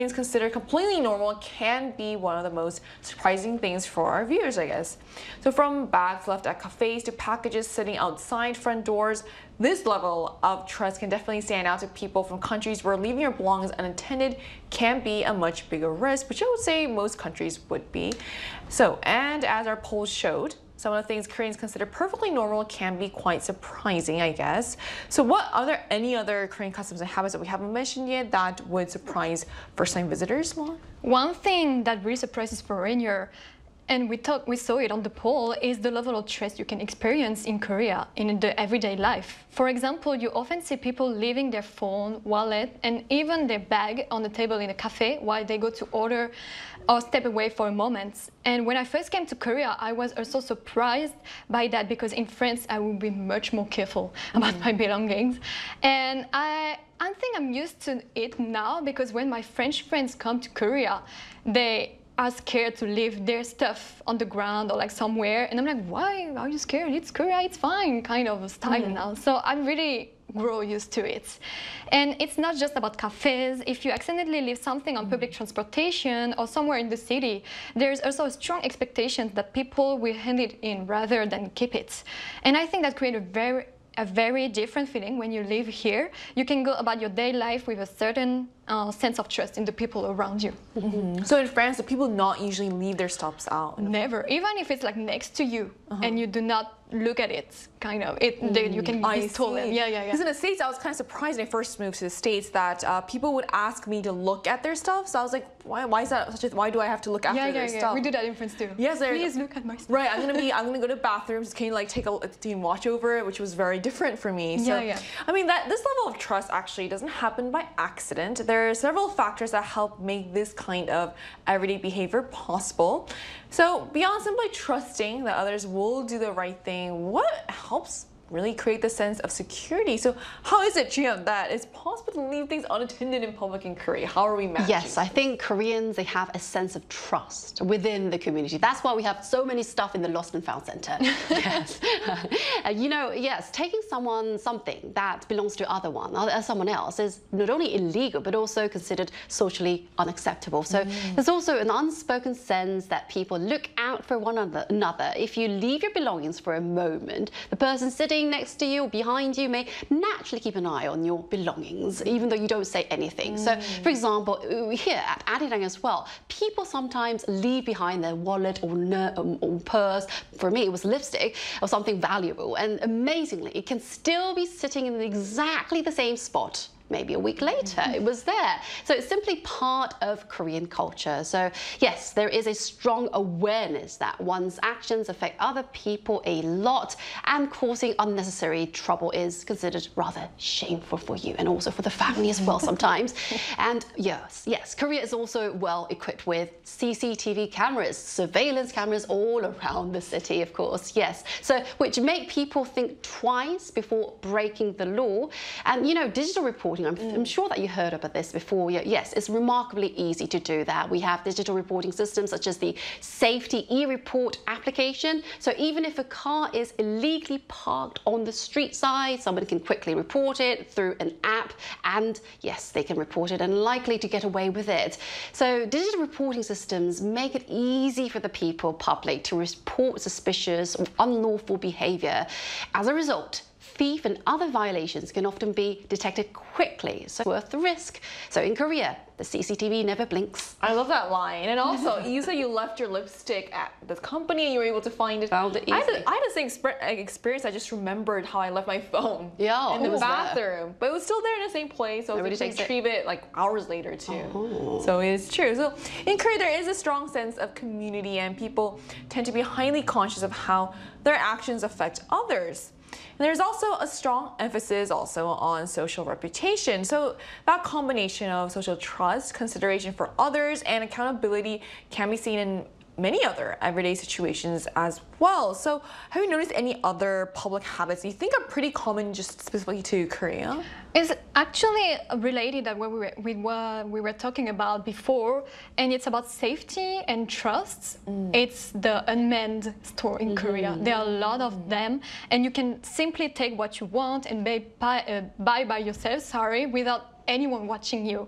Things considered completely normal can be one of the most surprising things for our viewers, I guess. So from bags left at cafes to packages sitting outside front doors, this level of trust can definitely stand out to people from countries where leaving your belongings unattended can be a much bigger risk, which I would say most countries would be. So, and as our polls showed, some of the things Koreans consider perfectly normal can be quite surprising, I guess. So what are there any other Korean customs and habits that we haven't mentioned yet that would surprise first-time visitors more? One thing that really surprises foreigner, and we saw it on the poll, is the level of trust you can experience in Korea in the everyday life. For example, you often see people leaving their phone, wallet, and even their bag on the table in a cafe while they go to order or step away for a moment. And when I first came to Korea, I was also surprised by that because in France, I would be much more careful about my belongings. And I think I'm used to it now because when my French friends come to Korea, they are scared to leave their stuff on the ground or like somewhere. And I'm like, why are you scared? It's Korea, it's fine, kind of style now. So I'm really grow used to it. And it's not just about cafes. If you accidentally leave something on public transportation or somewhere in the city, there's also a strong expectation that people will hand it in rather than keep it. And I think that creates a very different feeling when you live here. You can go about your daily life with a certain sense of trust in the people around you. So in France, the people not usually leave their stuffs out? Never. Even if it's like next to you and you do not look at it, kind of. You can be stolen. Yeah. Because in the States, I was kind of surprised when I first moved to the States that people would ask me to look at their stuff. So I was like, why is that such a, why do I have to look after their stuff? We do that in France too. Yes, please look at my stuff. Right, I'm gonna go to bathrooms, can you like take a team watch over it, which was very different for me. So, I mean, this level of trust actually doesn't happen by accident. There are several factors that help make this kind of everyday behavior possible. So beyond simply trusting that others will do the right thing, what helps really create the sense of security? So how is it, Jiyeon, that it's possible to leave things unattended in public in Korea? How are we managing? Yes, I think Koreans, they have a sense of trust within the community. That's why we have so many stuff in the Lost and Found Center. Yes. Yes, taking something that belongs to someone else is not only illegal, but also considered socially unacceptable. So there's also an unspoken sense that people look out for one another. If you leave your belongings for a moment, the person sitting next to you or behind you may naturally keep an eye on your belongings, even though you don't say anything. So, for example, here at Arirang as well, people sometimes leave behind their wallet or purse. For me, it was lipstick or something valuable. And amazingly, it can still be sitting in exactly the same spot. Maybe a week later, it was there. So it's simply part of Korean culture. So yes, there is a strong awareness that one's actions affect other people a lot, and causing unnecessary trouble is considered rather shameful for you and also for the family as well sometimes. And yes, Korea is also well equipped with CCTV cameras, surveillance cameras all around the city, of course, yes. So which make people think twice before breaking the law. And digital reporting, I'm sure that you heard about this before. Yes, it's remarkably easy to do that. We have digital reporting systems such as the Safety e-Report application. So even if a car is illegally parked on the street side, someone can quickly report it through an app, and yes, they can report it and likely to get away with it. So digital reporting systems make it easy for the public to report suspicious or unlawful behavior. As a result, thief and other violations can often be detected quickly, so worth the risk. So in Korea, the CCTV never blinks. I love that line. And also, you said you left your lipstick at the company and you were able to find it. Found it easily. I had the same experience. I just remembered how I left my phone in the bathroom. But it was still there in the same place, so I was able to retrieve it like hours later too. So it's true. So in Korea, there is a strong sense of community, and people tend to be highly conscious of how their actions affect others. And there's also a strong emphasis on social reputation. So that combination of social trust, consideration for others, and accountability can be seen in many other everyday situations as well. So have you noticed any other public habits you think are pretty common just specifically to Korea? It's actually related to what we were talking about before, and it's about safety and trust. It's the unmanned store in Korea. There are a lot of them, and you can simply take what you want and buy by yourself, without anyone watching you.